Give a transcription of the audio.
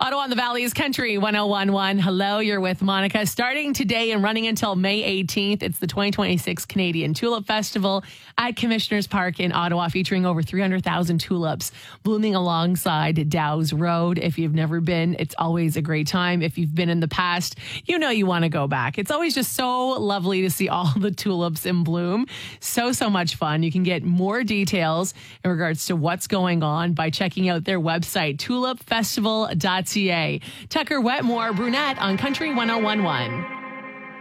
Ottawa on the Valley's Country 1011. Hello, you're with Monica. Starting today and running until May 18th, it's the 2026 Canadian Tulip Festival at Commissioners Park in Ottawa, featuring over 300,000 tulips blooming alongside Dow's Road. If you've never been, it's always a great time. If you've been in the past, you know you want to go back. It's always just so lovely to see all the tulips in bloom. So much fun. You can get more details in regards to what's going on by checking out their website, tulipfestival.ca. Tucker Wetmore, Brunette on Country 1011.